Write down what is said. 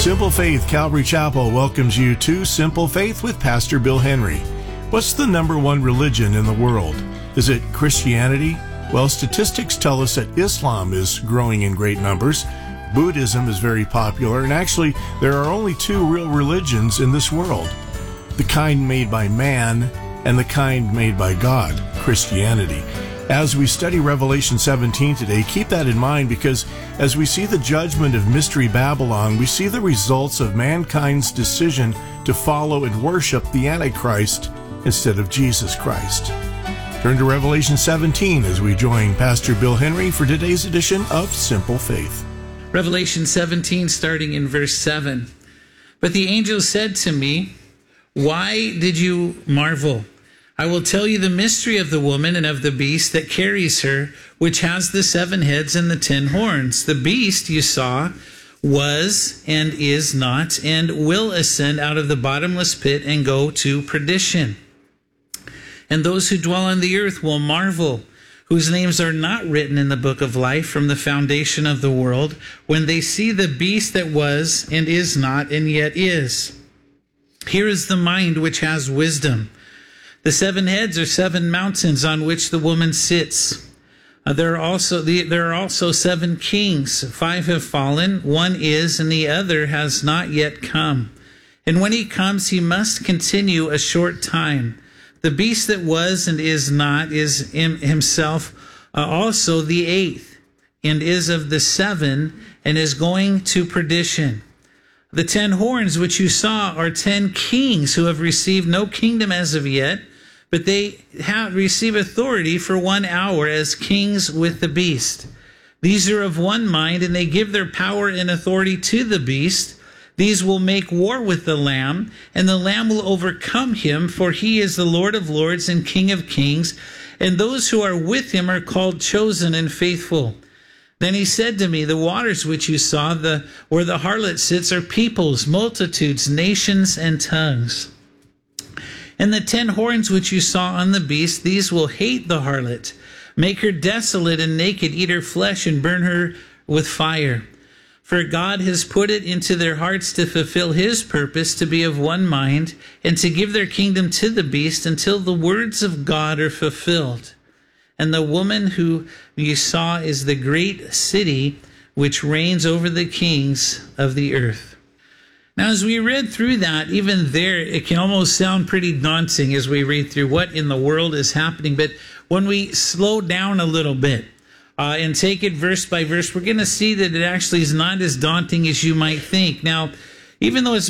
Simple Faith Calvary Chapel welcomes you to Simple Faith with Pastor Bill Henry. What's the number one religion in the world? Is it Christianity? Well, statistics tell us that Islam is growing in great numbers. Buddhism is very popular, and actually, there are only two real religions in this world. The kind made by man and the kind made by God, Christianity. As we study Revelation 17 today, keep that in mind, because as we see the judgment of Mystery Babylon, we see the results of mankind's decision to follow and worship the Antichrist instead of Jesus Christ. Turn to Revelation 17 as we join Pastor Bill Henry for today's edition of Simple Faith. Revelation 17, starting in verse 7. But the angel said to me, "Why did you marvel? I will tell you the mystery of the woman and of the beast that carries her, which has the 7 heads and the 10 horns. The beast you saw was and is not, and will ascend out of the bottomless pit and go to perdition. And those who dwell on the earth will marvel, whose names are not written in the book of life from the foundation of the world, when they see the beast that was and is not and yet is. Here is the mind which has wisdom. The 7 heads are 7 mountains on which the woman sits. There are also 7 kings. 5 have fallen, 1 is, and the other has not yet come. And when he comes, he must continue a short time. The beast that was and is not is himself also the 8th, and is of the 7, and is going to perdition. The 10 horns which you saw are 10 kings who have received no kingdom as of yet, but they have received authority for 1 hour as kings with the beast. These are of one mind, and they give their power and authority to the beast. These will make war with the Lamb, and the Lamb will overcome him, for he is the Lord of lords and King of kings, and those who are with him are called chosen and faithful. Then he said to me, the waters which you saw, where the harlot sits, are peoples, multitudes, nations, and tongues. And the 10 horns which you saw on the beast, these will hate the harlot, make her desolate and naked, eat her flesh, and burn her with fire. For God has put it into their hearts to fulfill his purpose, to be of one mind, and to give their kingdom to the beast until the words of God are fulfilled. And the woman who you saw is the great city which reigns over the kings of the earth." Now, as we read through that, even there, it can almost sound pretty daunting as we read through what in the world is happening. But when we slow down a little bit and take it verse by verse, we're going to see that it actually is not as daunting as you might think. Now, even though it's